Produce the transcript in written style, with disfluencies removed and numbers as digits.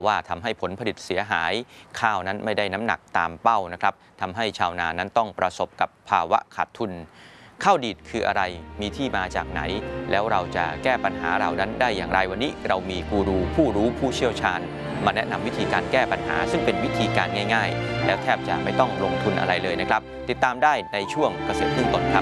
ว่าทำให้ผลผลิตเสียหายข้าวนั้นไม่ได้น้ำหนักตามเป้านะครับทำให้ชาวนานั้นต้องประสบกับภาวะขาดทุนข้าวดีดคืออะไรมีที่มาจากไหนแล้วเราจะแก้ปัญหาเหล่านั้นได้อย่างไรวันนี้เรามีกูรูผู้รู้ผู้เชี่ยวชาญมาแนะนำวิธีการแก้ปัญหาซึ่งเป็นวิธีการง่ายๆแล้วแทบจะไม่ต้องลงทุนอะไรเลยนะครับติดตามได้ในช่วงเกษตรพึ่งตนครับ